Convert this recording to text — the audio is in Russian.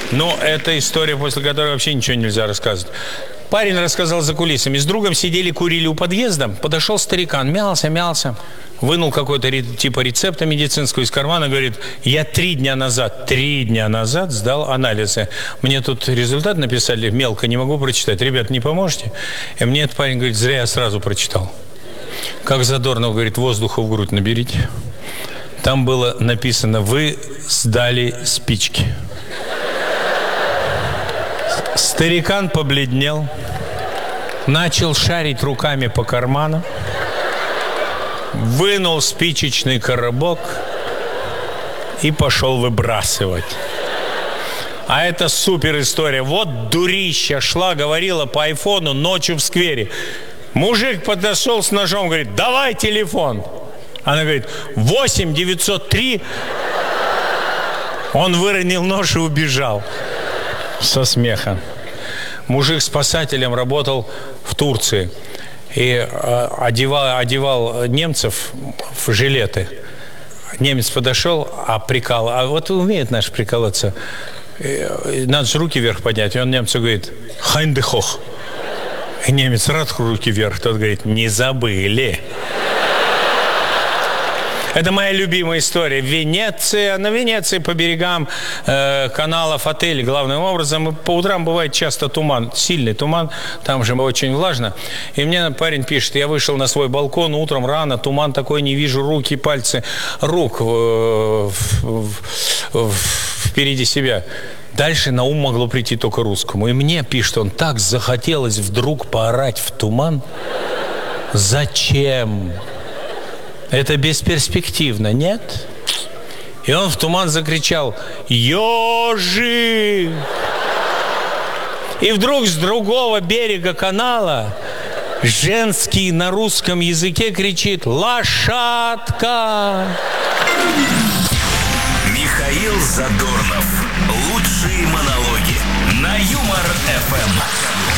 Но это история, после которой вообще ничего нельзя рассказывать. Парень рассказал за кулисами. С другом сидели, курили у подъезда. Подошел старикан, мялся. Вынул какой-то типа рецепта медицинского из кармана. Говорит, я 3 дня назад сдал анализы. Мне тут результат написали мелко, не могу прочитать. Ребят, не поможете? И мне этот парень говорит, зря я сразу прочитал. Как Задорнов говорит, воздуха в грудь наберите. Там было написано, вы сдали спички. Старикан побледнел, начал шарить руками по карманам, вынул спичечный коробок и пошел выбрасывать. А это супер история. Вот дурища шла, говорила по айфону ночью в сквере. Мужик подошел с ножом, говорит, давай телефон. Она говорит, 8-903. Он выронил нож и убежал. Со смеха. Мужик спасателем работал в Турции и одевал немцев в жилеты. Немец подошел, а вот умеет наш прикалываться. Надо же руки вверх поднять. И он немцу говорит, хайндехох. И немец рад руки вверх. Тот говорит, не забыли. Это моя любимая история. Венеция. На Венеции по берегам каналов, отелей, главным образом. И по утрам бывает часто туман, сильный туман. Там же очень влажно. И мне парень пишет, я вышел на свой балкон утром рано, туман такой, не вижу руки, пальцы рук впереди себя. Дальше на ум могло прийти только русскому. И мне пишет он, так захотелось вдруг поорать в туман. Зачем? Это бесперспективно, нет? И он в туман закричал «Ёжик!». И вдруг с другого берега канала женский на русском языке кричит «Лошадка!». Михаил Задорнов. Лучшие монологи на Юмор ФМ.